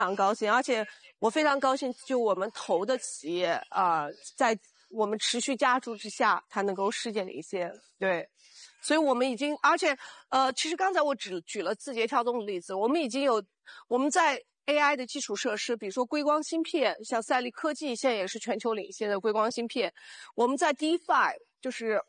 常高兴，而且我非常高兴，就我们投的企业在我们持续加注之下，它能够世界领先。对，所以我们已经，而且其实刚才我只举了字节跳动的例子，我们在 AI 的基础设施，比如说硅光芯片，像赛力科技现在也是全球领先的硅光芯片。我们在 DeFi 就是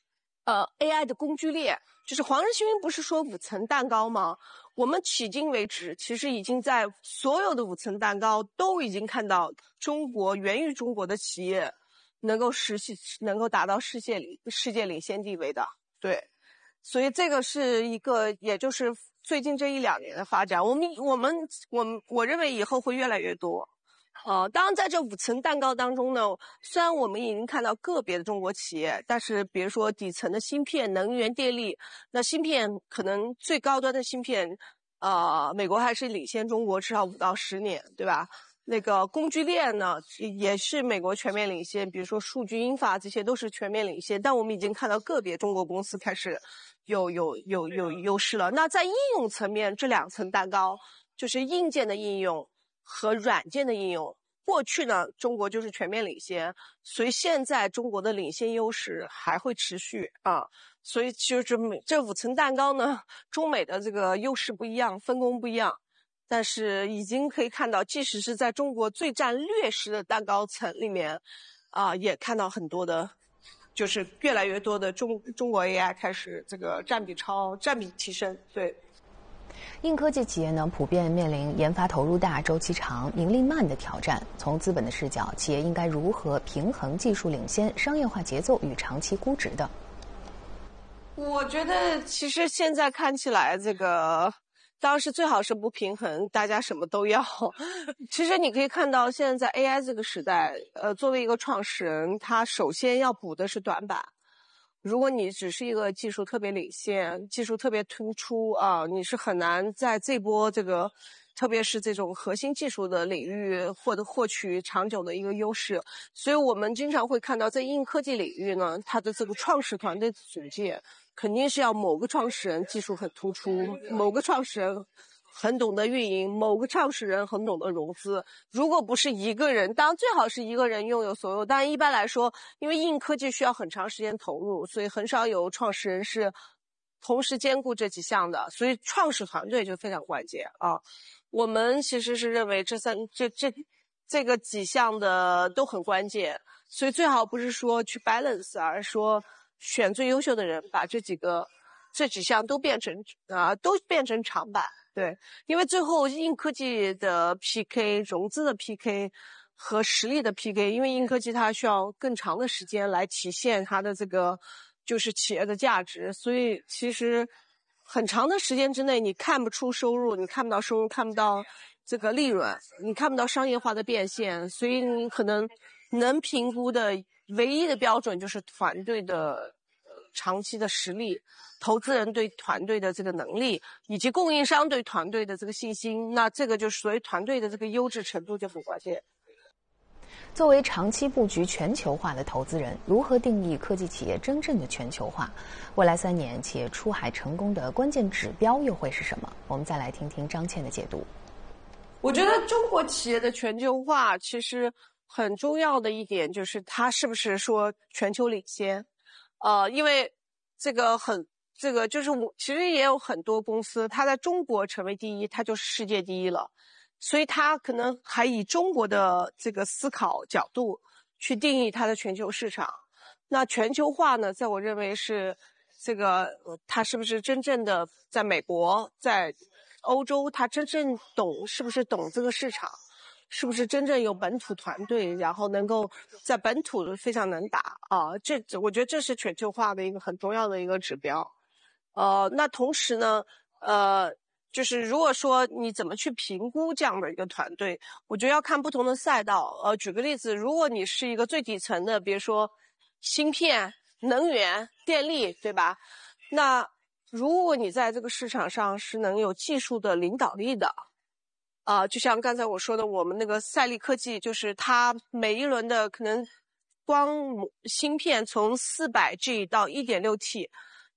AI 的工具链，就是黄仁勋不是说5层蛋糕吗？我们迄今为止，其实已经在所有的5层蛋糕都已经看到中国源于中国的企业能够达到世界领先地位的。对，所以这个是一个，也就是最近这1-2年的发展。我认为以后会越来越多。当然在这5层蛋糕当中呢，虽然我们已经看到个别的中国企业，但是比如说底层的芯片、能源、电力，那芯片可能最高端的芯片，美国还是领先中国至少5到10年，对吧？那个工具链呢，也是美国全面领先，比如说数据英法这些都是全面领先，但我们已经看到个别中国公司开始有优势了。那在应用层面，这2层蛋糕就是硬件的应用和软件的应用。过去呢，中国就是全面领先，所以现在中国的领先优势还会持续啊。所以就是这5层蛋糕呢，中美的这个优势不一样，分工不一样，但是已经可以看到，即使是在中国最占劣势的蛋糕层里面，也看到很多的，就是越来越多的中国 AI 开始这个占比提升，对。 硬科技企业呢，普遍面临研发投入大、周期长、盈利慢的挑战。从资本的视角，企业应该如何平衡技术领先、商业化节奏与长期估值的？ 我觉得其实现在看起来，这个当然是最好是不平衡，大家什么都要。其实你可以看到，现在在 AI 这个时代，作为一个创始人，他首先要补的是短板。如果你只是一个技术特别领先、技术特别突出你是很难在这波这个，特别是这种核心技术的领域获取长久的一个优势。所以我们经常会看到，在硬科技领域呢，它的这个创始团队组建肯定是要某个创始人技术很突出，某个创始人很懂得运营，某个创始人很懂得融资。如果不是一个人，当然最好是一个人拥有所有，但一般来说，因为硬科技需要很长时间投入，所以很少有创始人是同时兼顾这几项的，所以创始团队就非常关键啊。我们其实是认为这个几项的都很关键，所以最好不是说去 balance， 而是说选最优秀的人，把这几项都变成长板。对，因为最后硬科技的 PK、融资的 PK 和实力的 PK， 因为硬科技它需要更长的时间来体现它的这个就是企业的价值，所以其实很长的时间之内你看不出收入，你看不到收入，看不到这个利润，你看不到商业化的变现，所以你可能能评估的唯一的标准就是团队的长期的实力，投资人对团队的这个能力，以及供应商对团队的这个信心，那这个就是所谓团队的这个优质程度就很关键。 作为长期布局全球化的投资人，如何定义科技企业真正的全球化？未来3年企业出海成功的关键指标又会是什么？我们再来听听张倩的解读。 我觉得中国企业的全球化其实很重要的一点就是它是不是说全球领先。因为这个就是其实也有很多公司，它在中国成为第一，它就是世界第一了，所以它可能还以中国的这个思考角度去定义它的全球市场。那全球化呢，在我认为是这个它是不是真正的在美国、在欧洲，它真正是不是懂这个市场？是不是真正有本土团队，然后能够在本土非常能打我觉得这是全球化的一个很重要的一个指标。那同时呢，就是如果说你怎么去评估这样的一个团队，我觉得要看不同的赛道。举个例子，如果你是一个最底层的，比如说芯片、能源、电力，对吧？那如果你在这个市场上是能有技术的领导力的，就像刚才我说的，我们那个赛力科技，就是它每一轮的可能光芯片从400G 到 1.6T，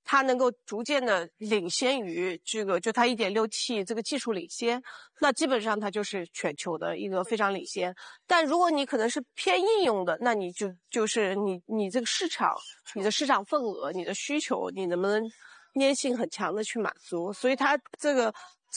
它能够逐渐的领先于这个，就它 1.6T 这个技术领先，那基本上它就是全球的一个非常领先。但如果你可能是偏应用的，那你就是你这个市场，你的市场份额，你的需求，你能不能粘性很强的去满足？所以它这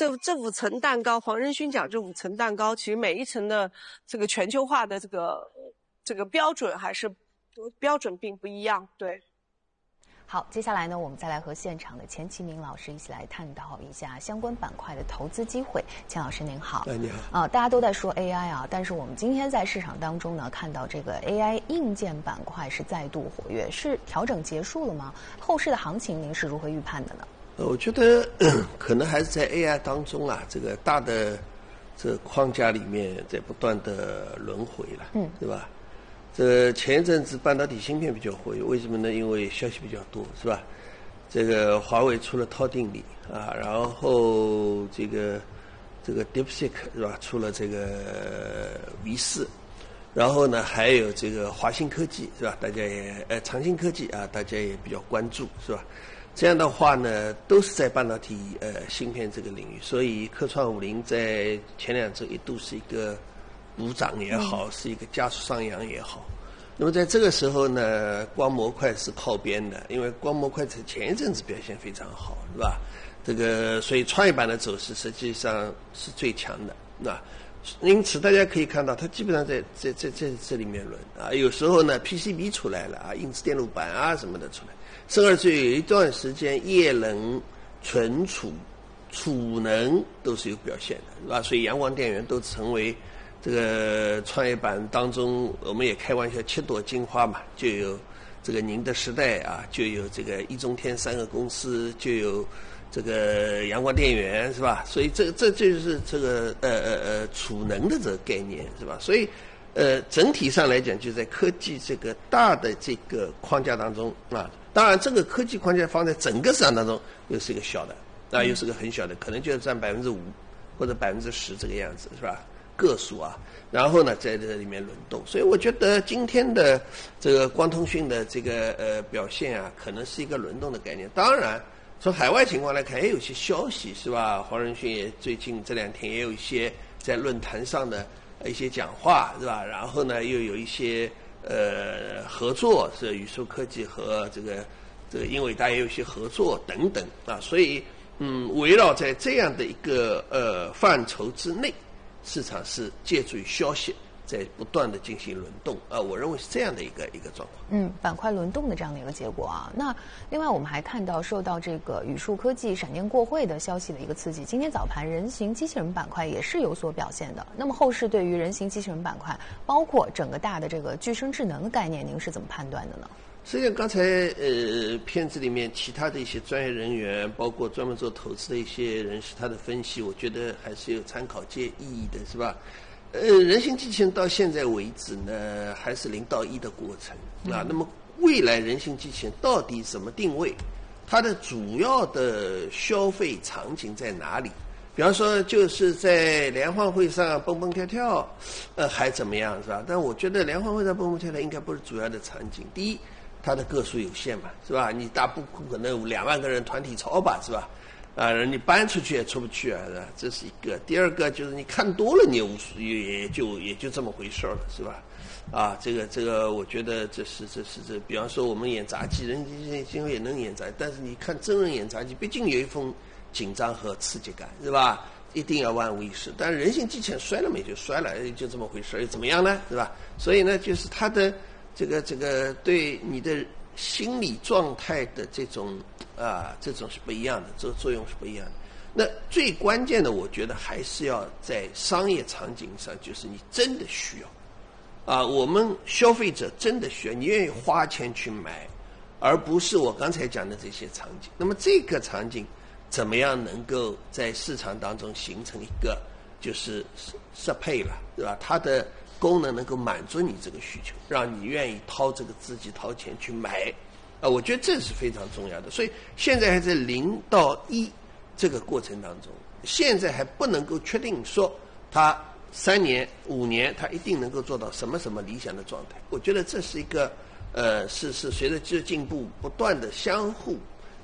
5层蛋糕，黄仁勋讲这5层蛋糕，其实每一层的这个全球化的这个标准还是标准并不一样，对。 好，接下来呢，我们再来和现场的钱其明老师一起来探讨一下相关板块的投资机会。钱老师您好。 你好。 大家都在说 AI 啊，但是我们今天在市场当中呢，看到这个 AI 硬件板块是再度活跃，是调整结束了吗？后市的行情您是如何预判的呢？ 我觉得可能还是在 AI 当中啊，这个大的这个框架里面在不断的轮回了，对吧？这前一阵子半导体芯片比较活跃，为什么呢？因为消息比较多，是吧？这个华为出了套定理啊，然后这个 DeepSeek 是吧？出了这个 V4，然后呢还有这个华新科技是吧？大家也长兴科技啊，大家也比较关注是吧？这样的话呢，都是在半导体芯片这个领域，所以科创50在前2周一度是一个补涨也好，是一个加速上扬也好。那么在这个时候呢，光模块是靠边的，因为光模块在前一阵子表现非常好，是吧？这个所以创业板的走势实际上是最强的，那因此大家可以看到，它基本上在这里面轮啊。有时候呢 ，PCB 出来了啊，硬质电路板啊什么的出来，甚至有一段时间液冷、存储、储能都是有表现的，是吧？所以阳光电源都成为这个创业板当中，我们也开玩笑7朵金花嘛，就有这个宁德时代啊，就有这个易中天3个公司，就有这个阳光电源，是吧？所以这就是这个储能的这个概念，是吧？所以整体上来讲，就在科技这个大的这个框架当中啊，当然这个科技框架放在整个市场当中又是一个小的，啊，又是个很小的，可能就占5%或者10%这个样子，是吧？个数啊，然后呢在这里面轮动，所以我觉得今天的这个光通讯的这个表现啊，可能是一个轮动的概念。当然，从海外情况来看，也有一些消息是吧？黄仁勋也最近这2天也有一些在论坛上的一些讲话是吧？然后呢，又有一些合作，是宇树科技和这个英伟达也有一些合作等等啊，所以围绕在这样的一个范畴之内。市场是借助于消息在不断的进行轮动啊，我认为是这样的一个状况。 板块轮动的这样的一个结果啊。那另外我们还看到，受到这个宇树科技闪电过会的消息的一个刺激，今天早盘人形机器人板块也是有所表现的。那么后市对于人形机器人板块，包括整个大的这个具生智能的概念，您是怎么判断的呢？ 实际上，刚才片子里面其他的一些专业人员，包括专门做投资的一些人士，他的分析，我觉得还是有参考意义的，是吧？人形机器人到现在为止呢，还是0到1的过程啊。那么未来人形机器人到底怎么定位？它的主要的消费场景在哪里？比方说，就是在联欢会上蹦蹦跳跳，还怎么样，是吧？但我觉得联欢会上蹦蹦跳跳应该不是主要的场景。第一，它的个数有限嘛，是吧？你大不可能2万个人团体操吧，是吧？啊，你搬出去也出不去啊，是吧？这是一个。第二个就是你看多了，你也就这么回事了，是吧？啊，这个，我觉得这，比方说我们演杂技，人机器人也能演杂技，但是你看真人演杂技，毕竟有一份紧张和刺激感，是吧？一定要万无一失。但是人形机器人摔了没就摔了，就这么回事，又怎么样呢？是吧？所以呢，就是它的这个对你的心理状态的这种是不一样的，这个作用是不一样的。那最关键的，我觉得还是要在商业场景上，就是你真的需要啊，我们消费者真的需要，你愿意花钱去买，而不是我刚才讲的这些场景。那么这个场景怎么样能够在市场当中形成一个就是适配了，对吧？它的功能能够满足你这个需求，让你愿意自己掏钱去买啊，我觉得这是非常重要的。所以现在还在0到1这个过程当中，现在还不能够确定说它3年5年它一定能够做到什么理想的状态。我觉得这是一个是随着技术进步不断的相互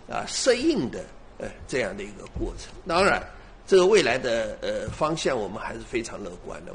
适应的这样的一个过程。当然，这个未来的方向我们还是非常乐观的。